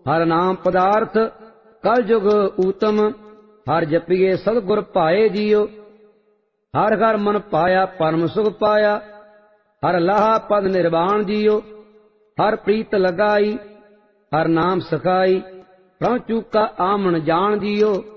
ਹਰ ਨਾਮ ਪਦਾਰਥ ਕਲ ਜੁਗ ਊਤਮ। ਹਰ ਜਪੀਏ ਸਤਿਗੁਰ ਭਾਏ ਜੀਓ। ਹਰ ਘਰ ਮਨ ਪਾਇਆ ਪਰਮ ਸੁਖ ਪਾਇਆ। ਹਰ ਲਾਹਾ ਪਦ ਨਿਰਵਾਣ ਜੀਓ। ਹਰ ਪ੍ਰੀਤ ਲਗਾਈ ਹਰ ਨਾਮ ਸਖਾਈ। ਪ੍ਰਭ ਚੂਕਾ ਆਮਣ ਜਾਣ ਜੀਓ।